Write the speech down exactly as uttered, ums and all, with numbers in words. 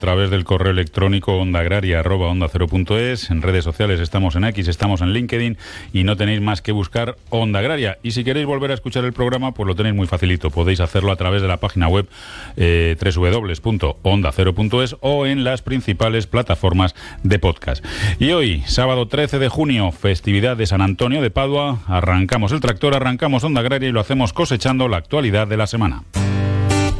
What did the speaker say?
A través del correo electrónico ondaagraria arroba onda cero punto es. En redes sociales estamos en X, estamos en LinkedIn y no tenéis más que buscar Onda Agraria. Y si queréis volver a escuchar el programa, pues lo tenéis muy facilito. Podéis hacerlo a través de la página web eh, doble u doble u doble u punto onda cero punto es o en las principales plataformas de podcast. Y hoy, sábado trece de junio, festividad de San Antonio de Padua, arrancamos el tractor, arrancamos Onda Agraria y lo hacemos cosechando la actualidad de la semana.